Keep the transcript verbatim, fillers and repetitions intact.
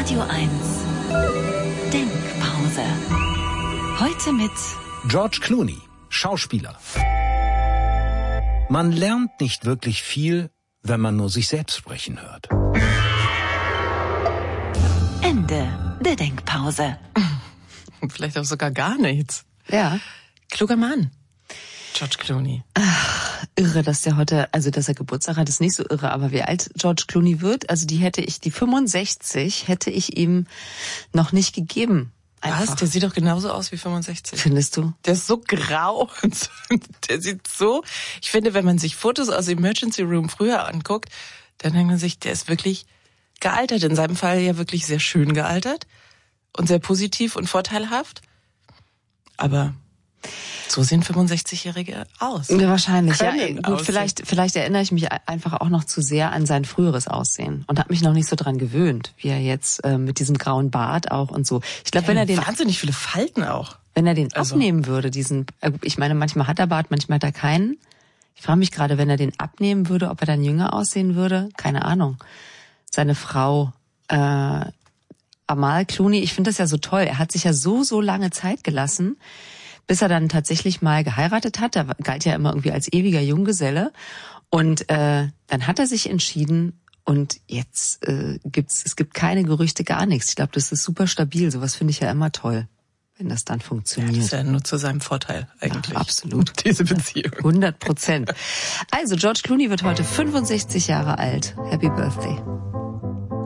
Radio eins Denkpause. Heute mit George Clooney, Schauspieler. Man lernt nicht wirklich viel, wenn man nur sich selbst sprechen hört. Ende der Denkpause. Vielleicht auch sogar gar nichts. Ja. Kluger Mann. George Clooney. Ach, irre, dass der heute, also dass er Geburtstag hat, ist nicht so irre, aber wie alt George Clooney wird, also die hätte ich, die fünfundsechzig hätte ich ihm noch nicht gegeben. Einfach. Was? Der sieht doch genauso aus wie fünfundsechzig. Findest du? Der ist so grau. Der sieht so, ich finde, wenn man sich Fotos aus Emergency Room früher anguckt, dann denkt man sich, der ist wirklich gealtert. In seinem Fall ja wirklich sehr schön gealtert und sehr positiv und vorteilhaft. Aber so sehen fünfundsechzigjährige aus. Ja, wahrscheinlich. Ja, Können gut, aussehen. vielleicht, vielleicht erinnere ich mich einfach auch noch zu sehr an sein früheres Aussehen und habe mich noch nicht so dran gewöhnt, wie er jetzt äh, mit diesem grauen Bart auch und so. Ich glaube, wenn er den wahnsinnig viele Falten auch. Wenn er den Also. abnehmen würde, diesen, ich meine, manchmal hat er Bart, manchmal hat er keinen. Ich frage mich gerade, wenn er den abnehmen würde, ob er dann jünger aussehen würde. Keine Ahnung. Seine Frau äh, Amal Clooney, ich finde das ja so toll. Er hat sich ja so, so lange Zeit gelassen, bis er dann tatsächlich mal geheiratet hat. Er galt ja immer irgendwie als ewiger Junggeselle. Und äh, dann hat er sich entschieden und jetzt äh, gibt's es gibt keine Gerüchte, gar nichts. Ich glaube, das ist super stabil. Sowas finde ich ja immer toll, wenn das dann funktioniert. Ja, das ist ja nur zu seinem Vorteil eigentlich. Ja, absolut. Diese Beziehung. hundert Prozent. Also George Clooney wird heute fünfundsechzig Jahre alt. Happy Birthday.